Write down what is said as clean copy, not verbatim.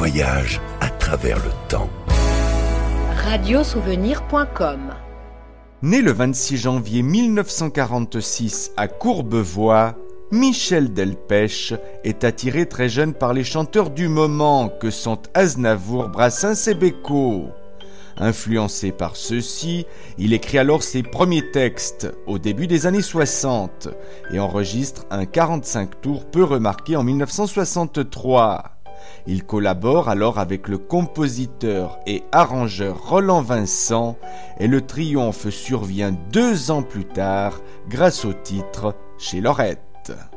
voyage à travers le temps. Radiosouvenir.com. Né le 26 janvier 1946 à Courbevoie, Michel Delpech est attiré très jeune par les chanteurs du moment que sont Aznavour, Brassens et Bécaud. Influencé par ceux-ci, il écrit alors ses premiers textes au début des années 60 et enregistre un 45 tours peu remarqué en 1963. Il collabore alors avec le compositeur et arrangeur Roland Vincent et le triomphe survient 2 ans plus tard grâce au titre « Chez Lorette ».